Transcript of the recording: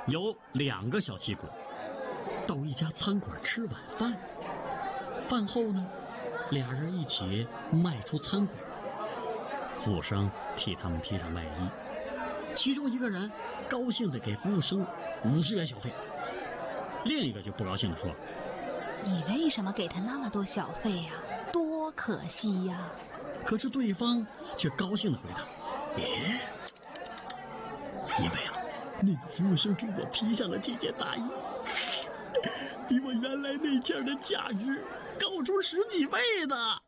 有2个小气鬼到一家餐馆吃晚饭，饭后呢，2人一起迈出餐馆，服务生替他们披上外衣，其中一个人高兴地给服务生50元小费，另一个就不高兴地说： 你为什么给他那么多小费呀？多可惜呀！ 可是对方却高兴地回答：因为啊，那个服务生给我披上了这件大衣，比我原来那件的价值高出10几倍呢。